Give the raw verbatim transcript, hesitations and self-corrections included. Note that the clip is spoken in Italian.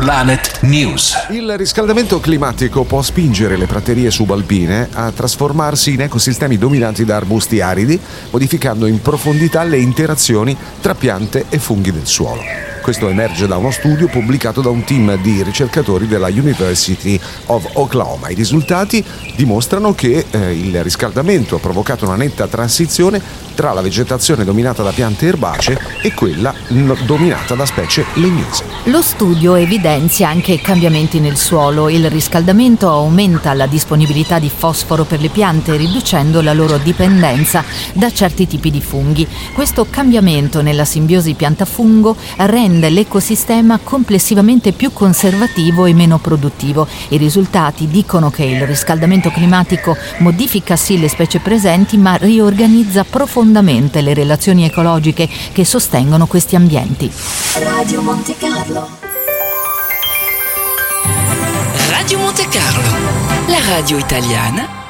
Planet News. Il riscaldamento climatico può spingere le praterie subalpine a trasformarsi in ecosistemi dominati da arbusti aridi, modificando in profondità le interazioni tra piante e funghi del suolo. Questo emerge da uno studio pubblicato da un team di ricercatori della University of Oklahoma. I risultati dimostrano che eh, il riscaldamento ha provocato una netta transizione tra la vegetazione dominata da piante erbacee e quella no- dominata da specie legnose. Lo studio evidenzia anche cambiamenti nel suolo. Il riscaldamento aumenta la disponibilità di fosforo per le piante, riducendo la loro dipendenza da certi tipi di funghi. Questo cambiamento nella simbiosi pianta-fungo rende l'ecosistema complessivamente più conservativo e meno produttivo. I risultati dicono che il riscaldamento climatico modifica sì le specie presenti, ma riorganizza profondamente le relazioni ecologiche che sostengono questi ambienti. Radio Monte Carlo. Radio Monte Carlo, la radio italiana